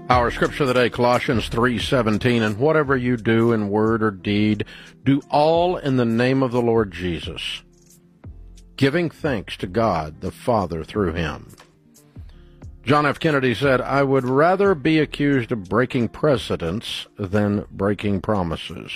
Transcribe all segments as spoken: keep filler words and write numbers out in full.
Our scripture of the day, Colossians three seventeen, and whatever you do in word or deed, do all in the name of the Lord Jesus, giving thanks to God the Father through him. John F. Kennedy said, I would rather be accused of breaking precedents than breaking promises.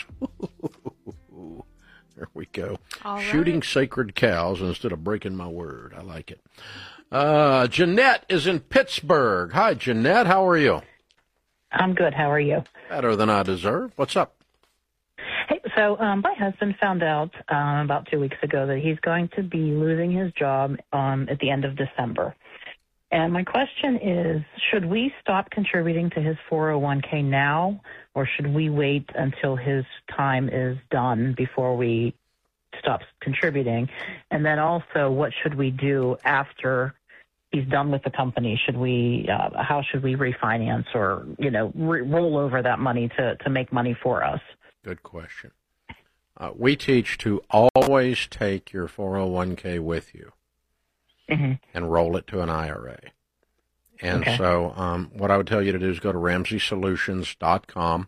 There we go. All right. Shooting sacred cows instead of breaking my word. I like it. Uh, Jeanette is in Pittsburgh. Hi, Jeanette. How are you? I'm good. How are you? Better than I deserve. What's up? Hey, so um, my husband found out um, about two weeks ago that he's going to be losing his job um, at the end of December. And my question is, should we stop contributing to his four oh one k now, or should we wait until his time is done before we stop contributing? And then also, what should we do after he's done with the company? Should we, uh, how should we refinance or, you know, re- roll over that money to, to make money for us? Good question. Uh, we teach to always take your four oh one k with you mm-hmm. and roll it to an I R A. And okay. so um, what I would tell you to do is go to ramsey solutions dot com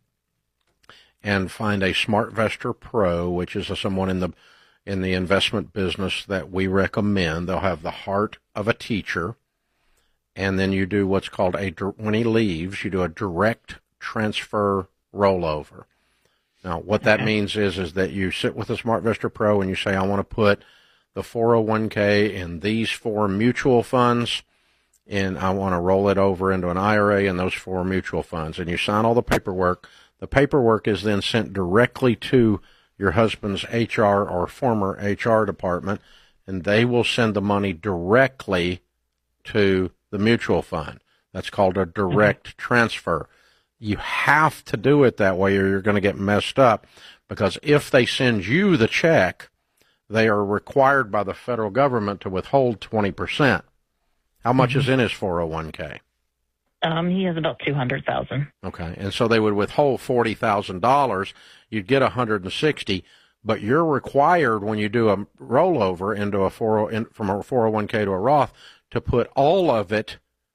and find a SmartVestor Pro, which is a, someone in the in the investment business that we recommend. They'll have the heart of a teacher, and then you do what's called a, when he leaves, you do a direct transfer rollover. Now, what that okay. means is, is that you sit with the SmartVestor Pro and you say, I want to put the four oh one k in these four mutual funds, and I want to roll it over into an I R A in those four mutual funds. And you sign all the paperwork. The paperwork is then sent directly to your husband's H R or former H R department, and they will send the money directly to the mutual fund. That's called a direct mm-hmm. transfer. You have to do it that way or you're going to get messed up, because if they send you the check, they are required by the federal government to withhold twenty percent. How much mm-hmm. is in his four oh one k? Um, he has about two hundred thousand dollars. Okay, and so they would withhold forty thousand dollars. You'd get one hundred sixty, but you're required when you do a rollover into a four in, from a four oh one k to a Roth to put all of it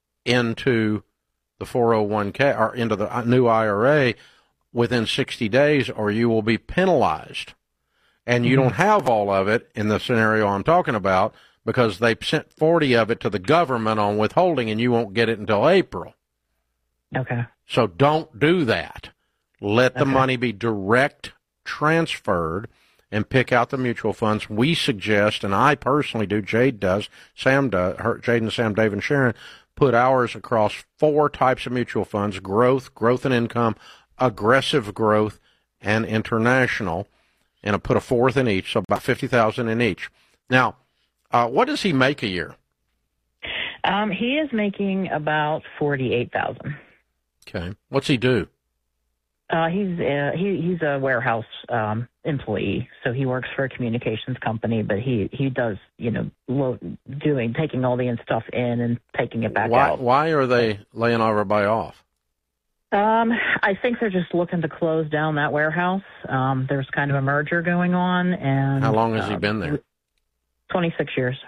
into the four oh one k or into the new I R A within sixty days, or you will be penalized. And you mm-hmm. don't have all of it in the scenario I'm talking about, because they sent forty of it to the government on withholding, and you won't get it until April. Okay. So don't do that. Let the okay. money be direct transferred and pick out the mutual funds. We suggest, and I personally do, Jade does, Sam does, her, Jade and Sam, Dave and Sharon, put ours across four types of mutual funds: growth, growth and income, aggressive growth, and international. And I put a fourth in each, so about fifty thousand dollars in each. Now, uh, what does he make a year? Um, he is making about forty-eight thousand dollars. Okay. What's he do? Uh, he's uh, he he's a warehouse um, employee, so he works for a communications company. But he, he does you know lo- doing taking all the stuff in and taking it back why, out. Why are they laying everybody off? Um, I think they're just looking to close down that warehouse. Um, there's kind of a merger going on, and how long has uh, he been there? twenty-six years.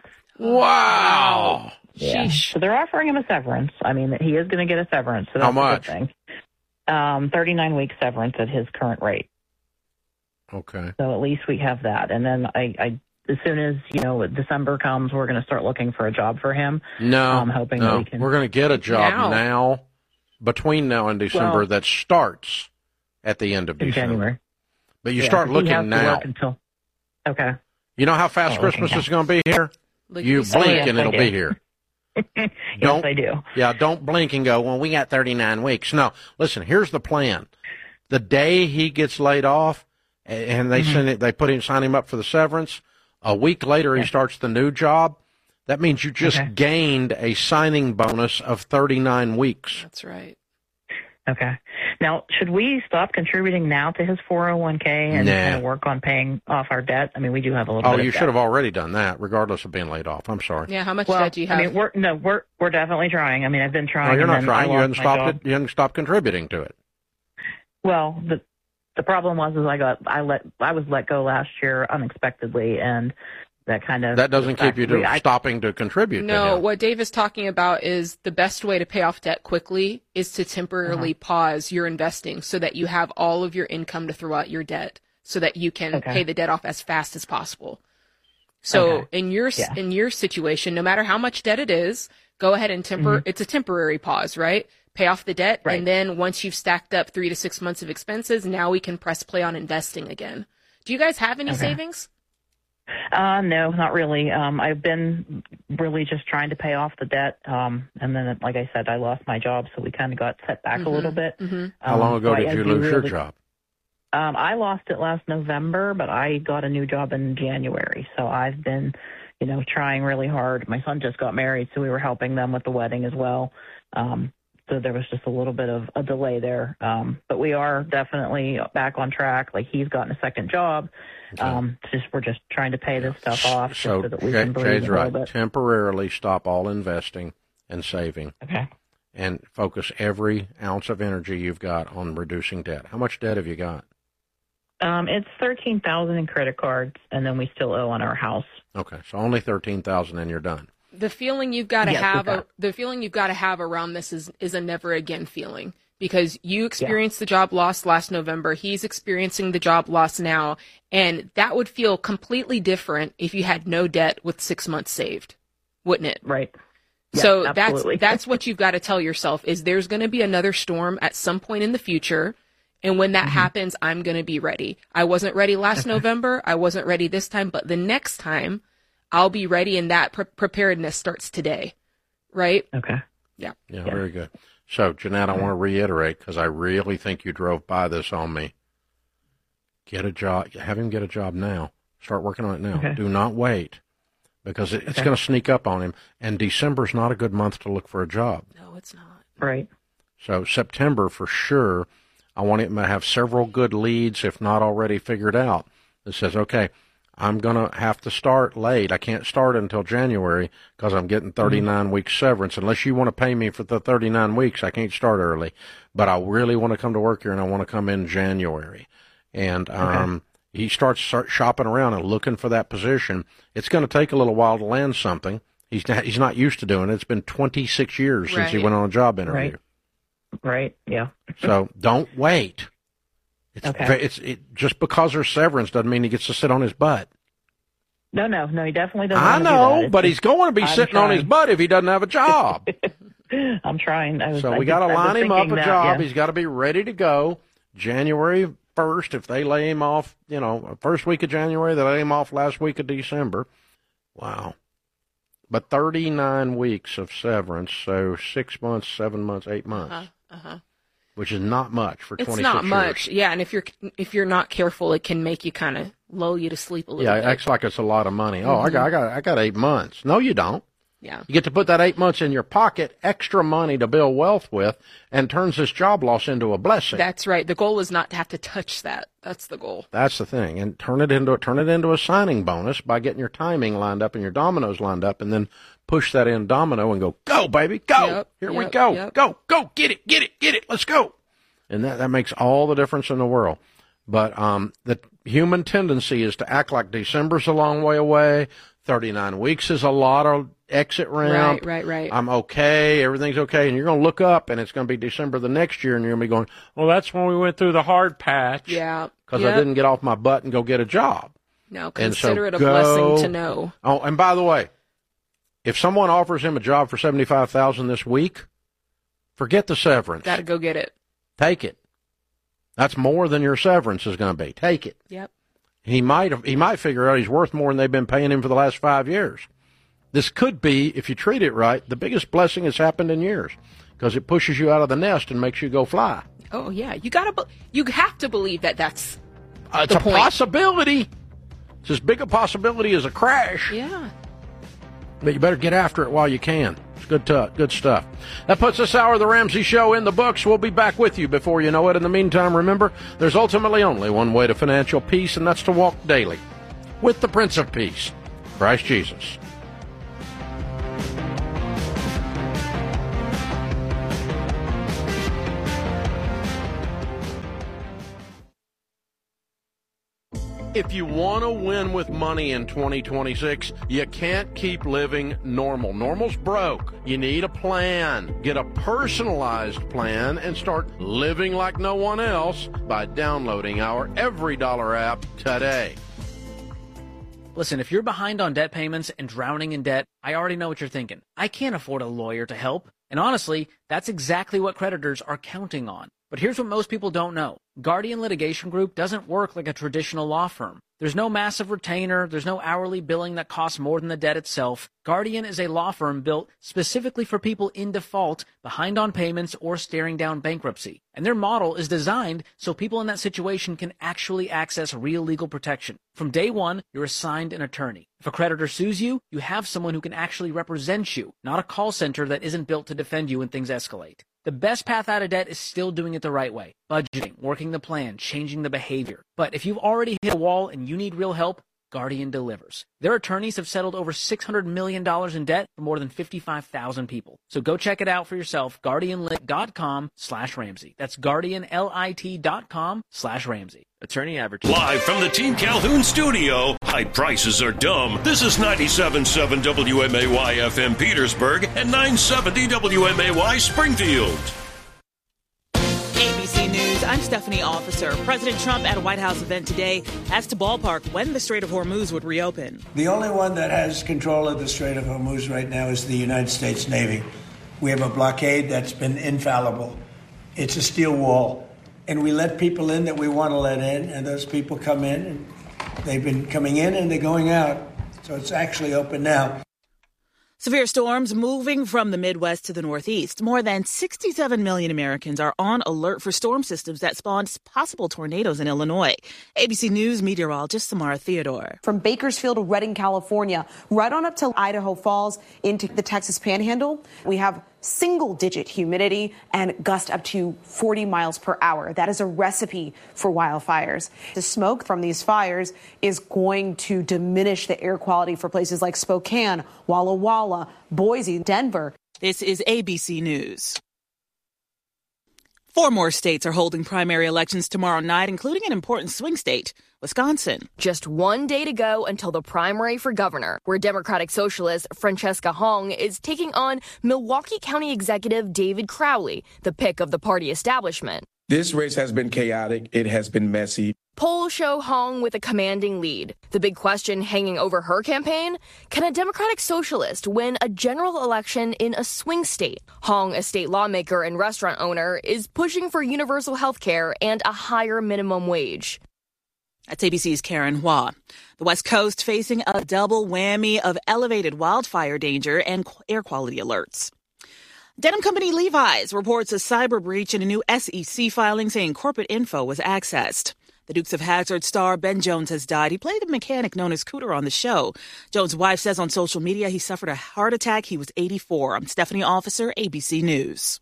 Wow. Yeah. So they're offering him a severance. I mean, he is going to get a severance. So that's how much? A good thing. Um, thirty-nine week severance at his current rate. Okay. So at least we have that. And then I, I as soon as, you know, December comes, we're going to start looking for a job for him. No, I'm hoping no. that we can. We're going to get a job now, now between now and December, well, that starts at the end of December. January. But you yeah, start looking he has now. To work until, okay. You know how fast oh, Christmas okay. is going to be here? Look, you blink oh, yes, and it'll be here. Don't, yes, I do. Yeah, don't blink and go, well, we got thirty-nine weeks. No, listen, here's the plan. The day he gets laid off and they mm-hmm. send it, they put him, sign him up for the severance, a week later yeah. he starts the new job. That means you just okay. gained a signing bonus of thirty-nine weeks. That's right. Okay. Now, should we stop contributing now to his four oh one k and nah. kind of work on paying off our debt? I mean, we do have a little oh, bit of Oh, you debt. should have already done that, regardless of being laid off. I'm sorry. Yeah, how much well, debt do you have? I mean, we're, no, we're we're definitely trying. I mean, I've been trying. No, you're not and trying. You haven't stopped job. it. You haven't stopped contributing to it. Well, the the problem was is I got I let I was let go last year unexpectedly, and that kind of that doesn't keep you to I, stopping to contribute. No, to what Dave is talking about is the best way to pay off debt quickly is to temporarily uh-huh. pause your investing so that you have all of your income to throw out your debt so that you can okay. pay the debt off as fast as possible. So okay. in your yeah. in your situation, no matter how much debt it is, go ahead and temper. Mm-hmm. It's a temporary pause, right? Pay off the debt, right. and then once you've stacked up three to six months of expenses, now we can press play on investing again. Do you guys have any okay. savings? Uh, no, not really. Um, I've been really just trying to pay off the debt. Um, and then, like I said, I lost my job, so we kind of got set back mm-hmm. a little bit. Mm-hmm. Um, How long ago so did I, you I lose really, your job? Um, I lost it last November, but I got a new job in January. So I've been, you know, trying really hard. My son just got married, so we were helping them with the wedding as well. Um, so there was just a little bit of a delay there. Um, but we are definitely back on track. Like, he's gotten a second job. Okay. Um, just we're just trying to pay this stuff off so, so that we Jay, can breathe Jay's a right. little bit. Temporarily stop all investing and saving. Okay. And focus every ounce of energy you've got on reducing debt. How much debt have you got? Um, it's thirteen thousand in credit cards, and then we still owe on our house. Okay, so only thirteen thousand, and you're done. The feeling you've got to yes, have, a, the feeling you've got to have around this is is a never again feeling. Because you experienced yeah. the job loss last November, he's experiencing the job loss now, and that would feel completely different if you had no debt with six months saved, wouldn't it? Right. Yeah, so absolutely. that's that's what you've got to tell yourself is there's going to be another storm at some point in the future, and when that mm-hmm. happens, I'm going to be ready. I wasn't ready last okay. November, I wasn't ready this time, but the next time I'll be ready, and that pre- preparedness starts today, right? Okay. Yeah. Yeah, yeah. Very good. So, Jeanette, I want to reiterate, because I really think you drove by this on me. Get a job. Have him get a job now. Start working on it now. Okay. Do not wait, because it, it's okay. going to sneak up on him. And December's not a good month to look for a job. No, it's not. Right. So September, for sure, I want him to have several good leads, if not already figured out, that says, okay, I'm going to have to start late. I can't start until January because I'm getting thirty-nine mm-hmm. weeks severance. Unless you want to pay me for the thirty-nine weeks, I can't start early. But I really want to come to work here, and I want to come in January. And um, okay. he starts start shopping around and looking for that position. It's going to take a little while to land something. He's not, he's not used to doing it. It's been twenty-six years right. since he went on a job interview. Right, right. Yeah. So don't wait. It's, okay. it's it, just because there's severance doesn't mean he gets to sit on his butt. No, no, no, he definitely doesn't. I know, do but he's going to be I'm sitting trying. on his butt if he doesn't have a job. I'm trying. I was, so I we got to line him up a that, job. Yeah. He's got to be ready to go January first. If they lay him off, you know, first week of January, they lay him off last week of December. Wow. But thirty-nine weeks of severance, so six months, seven months, eight months. Uh-huh. Uh-huh. Which is not much for twenty-six years. It's not years. much, yeah. And if you're if you're not careful, it can make you kind of lull you to sleep a little yeah, bit. Yeah, it acts like it's a lot of money. Mm-hmm. Oh, I got, I got, I got eight months. No, you don't. Yeah. You get to put that eight months in your pocket, extra money to build wealth with, and turns this job loss into a blessing. That's right. The goal is not to have to touch that. That's the goal. That's the thing, and turn it into turn it into a signing bonus by getting your timing lined up and your dominoes lined up, and then push that in domino and go, go baby, go. Yep, Here yep, we go, yep. go, go, get it, get it, get it. Let's go. And that, that makes all the difference in the world. But um, the human tendency is to act like December's a long way away. thirty-nine weeks is a lot of exit ramp. Right, right, right. I'm okay. Everything's okay. And you're going to look up, and it's going to be December the next year, and you're going to be going, well, that's when we went through the hard patch. Yeah. Because yep. I didn't get off my butt and go get a job. No, consider so it a go, blessing to know. Oh, and by the way, if someone offers him a job for seventy-five thousand dollars this week, forget the severance. Got to go get it. Take it. That's more than your severance is going to be. Take it. Yep. He might have, he might figure out he's worth more than they've been paying him for the last five years. This could be, if you treat it right, the biggest blessing that's happened in years, because it pushes you out of the nest and makes you go fly. Oh yeah, you gotta, be- you have to believe that that's. Uh, it's the a point. possibility. It's as big a possibility as a crash. Yeah. But you better get after it while you can. It's good, t- good stuff. That puts this hour of the Ramsey Show in the books. We'll be back with you before you know it. In the meantime, remember, there's ultimately only one way to financial peace, and that's to walk daily with the Prince of Peace, Christ Jesus. If you want to win with money in twenty twenty-six, you can't keep living normal. Normal's broke. You need a plan. Get a personalized plan and start living like no one else by downloading our Every Dollar app today. Listen, if you're behind on debt payments and drowning in debt, I already know what you're thinking. I can't afford a lawyer to help. And honestly, that's exactly what creditors are counting on. But here's what most people don't know. Guardian Litigation Group doesn't work like a traditional law firm. There's no massive retainer. There's no hourly billing that costs more than the debt itself. Guardian is a law firm built specifically for people in default, behind on payments, or staring down bankruptcy. And their model is designed so people in that situation can actually access real legal protection. From day one, you're assigned an attorney. If a creditor sues you, you have someone who can actually represent you, not a call center that isn't built to defend you when things escalate. The best path out of debt is still doing it the right way. Budgeting, working the plan, changing the behavior. But if you've already hit a wall and you need real help, Guardian delivers. Their attorneys have settled over six hundred million dollars in debt for more than fifty-five thousand people. So go check it out for yourself, guardianlit.com slash Ramsey. That's guardianlit.com slash Ramsey. Attorney advertising. Live from the Team Calhoun studio, high prices are dumb. This is ninety-seven point seven W M A Y F M Petersburg and nine seventy W M A Y Springfield. A B C News, I'm Stephanie Officer. President Trump at a White House event today asked to ballpark when the Strait of Hormuz would reopen. The only one that has control of the Strait of Hormuz right now is the United States Navy. We have a blockade that's been infallible. It's a steel wall. And we let people in that we want to let in, and those people come in, and they've been coming in and they're going out. So it's actually open now. Severe storms moving from the Midwest to the Northeast. More than sixty-seven million Americans are on alert for storm systems that spawned possible tornadoes in Illinois. A B C News meteorologist Samara Theodore. From Bakersfield to Redding, California, right on up to Idaho Falls into the Texas Panhandle, we have single-digit humidity and gust up to forty miles per hour. That is a recipe for wildfires. The smoke from these fires is going to diminish the air quality for places like Spokane, Walla Walla, Boise, Denver. This is A B C News. Four more states are holding primary elections tomorrow night, including an important swing state, Wisconsin. Just one day to go until the primary for governor, where Democratic Socialist Francesca Hong is taking on Milwaukee County Executive David Crowley, the pick of the party establishment. This race has been chaotic. It has been messy. Polls show Hong with a commanding lead. The big question hanging over her campaign, can a Democratic Socialist win a general election in a swing state? Hong, a state lawmaker and restaurant owner, is pushing for universal health care and a higher minimum wage. That's A B C's Karen Hua. The West Coast facing a double whammy of elevated wildfire danger and air quality alerts. Denim company Levi's reports a cyber breach in a new S E C filing saying corporate info was accessed. The Dukes of Hazzard star Ben Jones has died. He played a mechanic known as Cooter on the show. Jones' wife says on social media he suffered a heart attack. He was eighty-four. I'm Stephanie Officer, A B C News.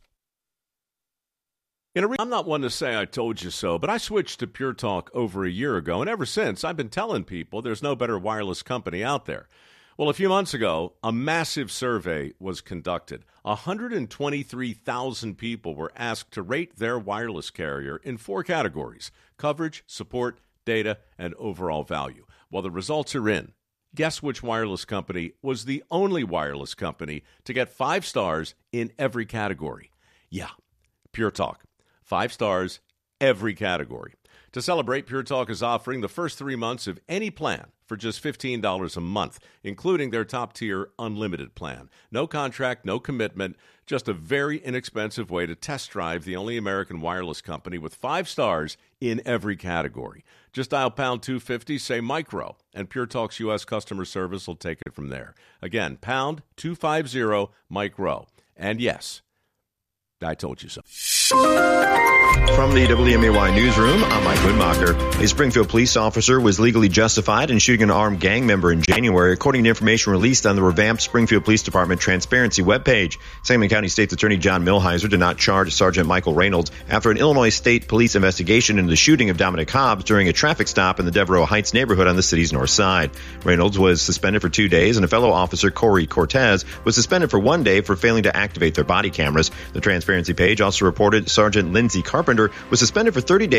In a re- I'm not one to say I told you so, but I switched to Pure Talk over a year ago, and ever since I've been telling people there's no better wireless company out there. Well, a few months ago, a massive survey was conducted. one hundred twenty-three thousand people were asked to rate their wireless carrier in four categories: coverage, support, data, and overall value. Well, the results are in. Guess which wireless company was the only wireless company to get five stars in every category? Yeah, Pure Talk. Five stars, every category. To celebrate, Pure Talk is offering the first three months of any plan for just fifteen dollars a month, including their top-tier unlimited plan. No contract, no commitment, just a very inexpensive way to test drive the only American wireless company with five stars in every category. Just dial pound two fifty, say micro, and Pure Talk's U S customer service will take it from there. Again, pound two fifty, micro. And yes, I told you so. From the W M A Y newsroom, I'm Mike Woodmacher. A Springfield police officer was legally justified in shooting an armed gang member in January, according to information released on the revamped Springfield Police Department Transparency webpage. Sangamon County State's Attorney John Milheiser did not charge Sergeant Michael Reynolds after an Illinois State Police investigation into the shooting of Dominic Hobbs during a traffic stop in the Devereaux Heights neighborhood on the city's north side. Reynolds was suspended for two days, and a fellow officer, Corey Cortez, was suspended for one day for failing to activate their body cameras. The Transparency page also reported Sergeant Lindsey Carpenter was suspended for thirty days